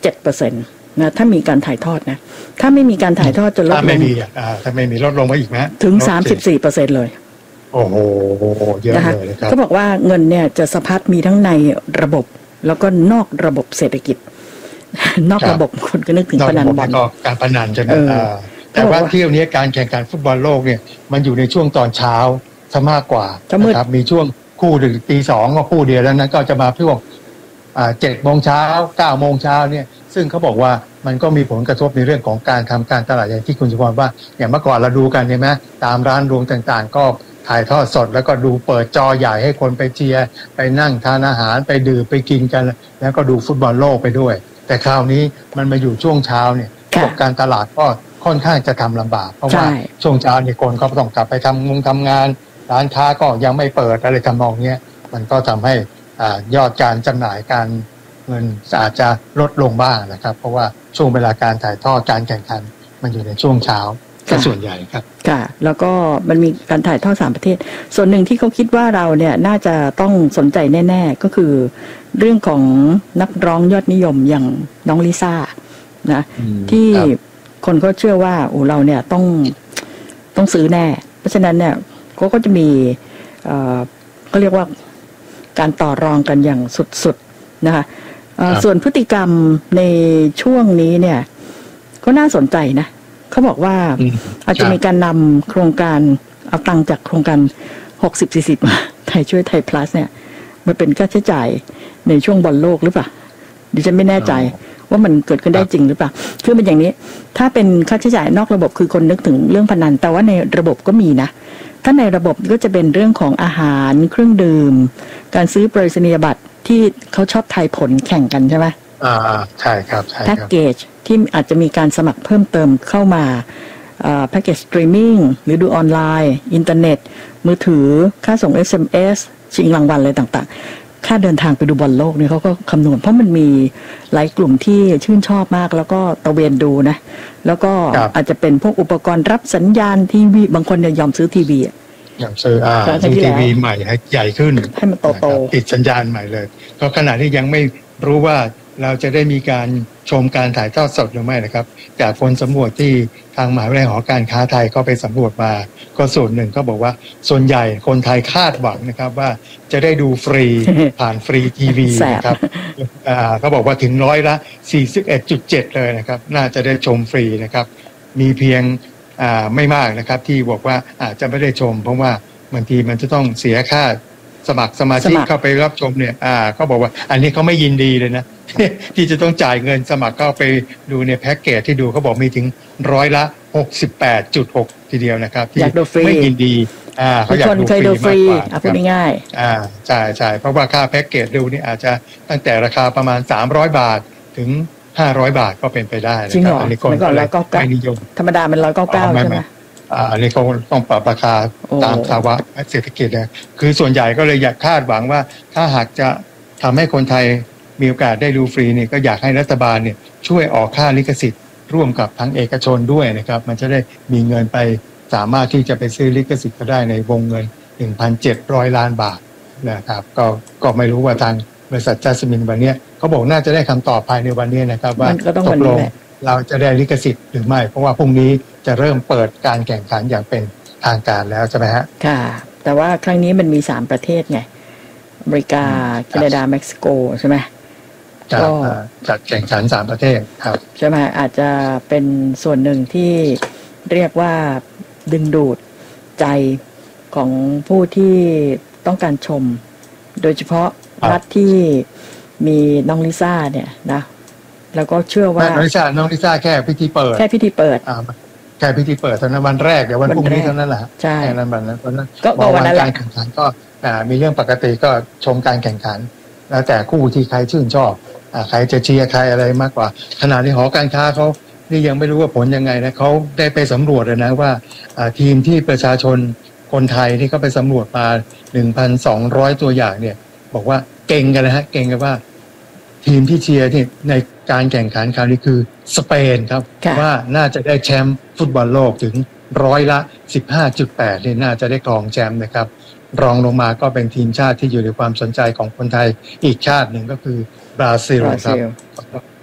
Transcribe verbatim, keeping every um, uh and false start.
เจ็ดเปอร์เซ็นต์นะถ้ามีการถ่ายทอดนะถ้าไม่มีการถ่ายทอดจะลดลงถ้าไม่มีอ่าถ้าไม่มีลดลงไปอีกไหมถึง สามสิบสี่เปอร์เซ็นต์ เลยโอ้โหเยอะเลยนะครับเขาบอกว่าเงินเนี่ยจะสะพัดมีทั้งในระบบแล้วก็นอกระบบเศรษฐกิจนอกระบบคนก็นึกถึงพนันบอลก็การพนันใช่ไหมแต่ว่าเที่ยวนี้การแข่งขันฟุตบอลโลกเนี่ยมันอยู่ในช่วงตอนเช้าซะมากกว่านะครับมีช่วงคู่ดึกตีสองก็คู่เดียวแล้วนั้นก็จะมาช่วงเจ็ดโมงเช้าเก้าโมงเช้าเนี่ยซึ่งเขาบอกว่ามันก็มีผลกระทบในเรื่องของการทำการตลาดอย่างที่คุณสุพรว่าอย่างเมื่อก่อนเราดูกันใช่ไหมตามร้านรวงต่างๆก็ถ่ายทอดสดแล้วก็ดูเปิดจอใหญ่ให้คนไปเชียร์ไปนั่งทานอาหารไปดื่มไปกินกันแล้วก็ดูฟุตบอลโลกไปด้วยแต่คราวนี้มันมาอยู่ช่วงเช้าเนี่ยระบบการตลาดก็ค่อนข้างจะทำลำบากเพราะว่าช่วงเช้าเนี่ยคนเขาต้องกลับไปทำงงทำงานร้านค้าก็ยังไม่เปิดอะไรทำนองเนี้ยมันก็ทำให้ยอดการจำหน่ายการเงินอาจจะลดลงบ้างนะครับเพราะว่าช่วงเวลาการถ่ายทอดการแข่งขันมันอยู่ในช่วงเช้าก็ส่วนใหญ่ครับค่ะแล้วก็มันมีการถ่ายทอดสามประเทศส่วนหนึ่งที่เขาคิดว่าเราเนี่ยน่าจะต้องสนใจแน่ๆก็คือเรื่องของนักร้องยอดนิยมอย่างน้องลิซ่านะที่คนก็เชื่อว่าโอ้เราเนี่ยต้องต้องซื้อแน่เพราะฉะนั้นเนี่ยเขาก็จะมีเอ่อก็เรียกว่าการต่อรองกันอย่างสุดๆนะคะส่วนพฤติกรรมในช่วงนี้เนี่ยก็น่าสนใจนะเขาบอกว่าอาจจะมีการนำโครงการเอาตังค์จากโครงการหกสิบ สี่สิบมาไทยช่วยไทย plus เนี่ยมาเป็นค่าใช้จ่ายในช่วงบอลโลกหรือเปล่าดิฉันไม่แน่ใจว่ามันเกิดขึ้นได้จริงหรือเปล่าคือเป็นอย่างนี้ถ้าเป็นค่าใช้จ่ายนอกระบบคือคนนึกถึงเรื่องพนันแต่ว่าในระบบก็มีนะถ้าในระบบก็จะเป็นเรื่องของอาหารเครื่องดื่มการซื้อไปรษณียบัตรที่เขาชอบทายผลแข่งกันใช่ไหมอ่าใช่ครับใช่ครับแพ็กเกจที่อาจจะมีการสมัครเพิ่มเติมเข้ามาแพ็กเกจสตรีมมิ่งหรือดูออนไลน์อินเทอร์เน็ตมือถือค่าส่ง เอส เอ็ม เอส ชิงรางวัลอะไรต่างๆค่าเดินทางไปดูบอลโลกเนี่ยเขาก็คำนวณเพราะมันมีหลายกลุ่มที่ชื่นชอบมากแล้วก็ตะเวนดูนะแล้วก็อาจจะเป็นพวกอุปกรณ์รับสัญญาณทีวีบางคนเนี่ยยอมซื้อทีวียอมซื้ออ่าซื้อทีวีใหม่ให้ใหญ่ขึ้นให้มันโตๆติดสัญญาณใหม่เลยก็ขณะที่ยังไม่รู้ว่าเราจะได้มีการชมการถ่ายทอดสดหรือไม่นะครับจากผลสำรวจที่ทางมหาวิทยาลัยหอการค้าไทยก็ไปสำรวจมาก็ส่วนหนึ่งก็บอกว่าส่วนใหญ่คนไทยคาดหวังนะครับว่าจะได้ดูฟรีผ่านฟรีทีวีนะครับอ่าเขาบอกว่าถึงร้อยละ สี่สิบเอ็ดจุดเจ็ด เลยนะครับน่าจะได้ชมฟรีนะครับมีเพียงอ่าไม่มากนะครับที่บอกว่าอาจจะไม่ได้ชมเพราะว่าบางทีมันจะต้องเสียค่าสมัครสมาชิกเข้าไปรับชมเนี่ยอ่าเขาบอกว่าอันนี้เขาไม่ยินดีเลยนะที่จะต้องจ่ายเงินสมัครเข้าไปดูในแพ็กเกจที่ดูเขาบอกมีถึงร้อยละ หกสิบแปดจุดหก ทีเดียวนะครับที่ไม่ยินดีอ่าเขาอยากดูฟรีมากกว่าพูดง่ายๆอ่าใช่ใช่เพราะว่าค่าแพ็กเกจดูนี่อาจจะตั้งแต่ราคาประมาณสามร้อยบาทถึงห้าร้อยบาทก็เป็นไปได้นะครับอันนี้คนไม่นิยมธรรมดามันหนึ่งร้อยเก้าสิบเก้าใช่ไหมอันนี้เขาต้องปรับราคาตามภาวะเศรษฐกิจเลยคือส่วนใหญ่ก็เลยอยากคาดหวังว่าถ้าหากจะทำให้คนไทยมีโอกาสได้ดูฟรีเนี่ยก็อยากให้รัฐบาลเนี่ยช่วยออกค่าลิขสิทธิ์ร่วมกับทั้งเอกชนด้วยนะครับมันจะได้มีเงินไปสามารถที่จะไปซื้อลิขสิทธิ์ก็ได้ในวงเงิน หนึ่งพันเจ็ดร้อย ล้านบาทนะครับก็ก็ไม่รู้ว่าทางบริษัทจัสมินวันนี้เขาบอกน่าจะได้คำตอบภายในวันนี้นะครับว่าตกลงเราจะได้ลิขสิทธิ์หรือไม่เพราะว่าพรุ่งนี้จะเริ่มเปิดการแข่งขันอย่างเป็นทางการแล้วใช่ไหมฮะค่ะแต่ว่าครั้งนี้มันมีสามประเทศไงอเมริกาแคนาดาเม็กซิโกใช่ไหมก็จัดแข่งขันสามประเทศครับใช่ไหมอาจจะเป็นส่วนหนึ่งที่เรียกว่าดึงดูดใจของผู้ที่ต้องการชมโดยเฉพาะรัฐที่มีน้องลิซ่าเนี่ยนะแล้วก็เชื่อว่าน้องลิซ่าน้องลิซ่าแค่พิธีเปิดแค่พิธีเปิดแค่พิธีเปิดเท่านั้นวันแรกเดี๋ยววันพรุ่งนี้เท่านั้นแหละใช่แค่นั้นวันนั้นวันนั้นก็วันนั้นการแข่งขันก็มีเรื่องปกติก็ชมการแข่งขันแล้วแต่คู่ที่ใครชื่นชอบใครจะเชียร์ใครอะไรมากกว่าขณะที่หอการค้าเขานี่ยังไม่รู้ว่าผลยังไงนะเขาได้ไปสำรวจเลยนะว่าทีมที่ประชาชนคนไทยที่เขาไปสำรวจมา หนึ่งพันสองร้อย ตัวอย่างเนี่ยบอกว่าเก่งกันนะฮะเก่งกันว่าทีมที่เชียร์ที่ในการแข่งขันคราวนี้คือสเปนครับว่าน่าจะได้แชมป์ฟุตบอลโลกถึงร้อยละ สิบห้าจุดแปด นี่น่าจะได้ครองแชมป์นะครับรองลงมาก็เป็นทีมชาติที่อยู่ในความสนใจของคนไทยอีกชาติหนึ่งก็คือบราซิลครับ